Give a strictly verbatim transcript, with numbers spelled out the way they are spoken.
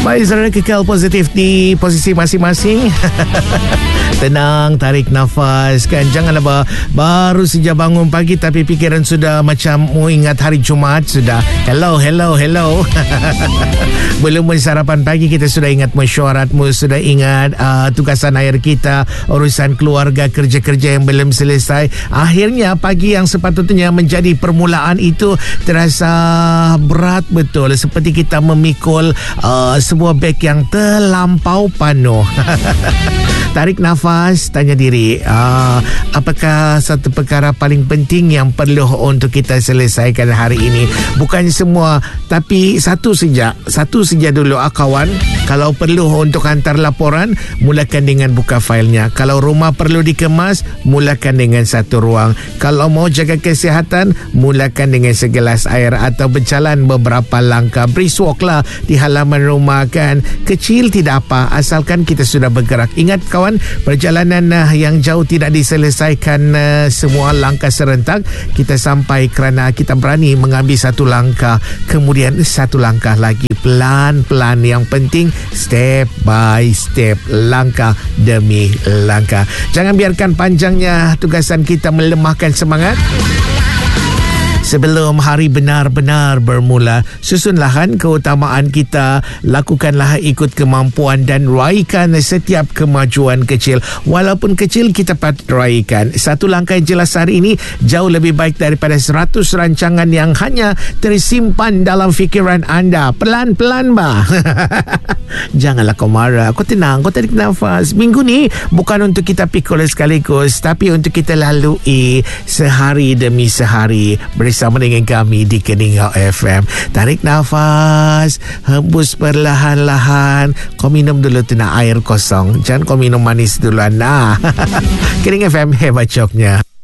Baik, saudara, kekal positif di posisi masing-masing. Tenang, tarik nafas kan. Janganlah ba- baru saja bangun pagi tapi fikiran sudah macam mau ingat hari Jumaat sudah. Hello, hello, hello. Belum pun sarapan pagi kita sudah ingat mesyuaratmu, sudah ingat uh, tugasan air kita, urusan keluarga, kerja-kerja yang belum selesai. Akhirnya pagi yang sepatutnya menjadi permulaan itu terasa berat betul, seperti kita memikul uh, sebuah beg yang terlampau penuh. Tarik nafas, tanya diri, uh, apakah satu perkara paling penting yang perlu untuk kita selesaikan hari ini? Bukan semua, tapi satu saja. Satu saja dulu, ah, kawan. Kalau perlu untuk hantar laporan, mulakan dengan buka failnya. Kalau rumah perlu dikemas, mulakan dengan satu ruang. Kalau mau jaga kesihatan, mulakan dengan segelas air atau berjalan beberapa langkah. Brisk walk lah di halaman rumah kan. Kecil tidak apa, asalkan kita sudah bergerak. Ingat kawan, perjalanan uh, yang jauh tidak diselesaikan uh, semua langkah serentak. Kita sampai kerana kita berani mengambil satu langkah, kemudian satu langkah lagi, pelan-pelan. Yang penting step by step, langkah demi langkah. Jangan biarkan panjangnya tugasan kita melemahkan semangat. Sebelum hari benar-benar bermula, susunlah keutamaan kita, lakukanlah ikut kemampuan dan raikan setiap kemajuan kecil. Walaupun kecil, kita patut raikan. Satu langkah yang jelas hari ini jauh lebih baik daripada seratus rancangan yang hanya tersimpan dalam fikiran anda. Pelan-pelan bah. Janganlah kau marah, kau tenang, kau tarik nafas. Minggu ni bukan untuk kita pikul sekaligus, tapi untuk kita lalui sehari demi sehari bersama dengan kami di Keningau F M. Tarik nafas, hembus perlahan-lahan. Kau minum dulu tu nak air kosong. Jangan kau minum manis duluan. Nah. Keningau F M, hebat coknya.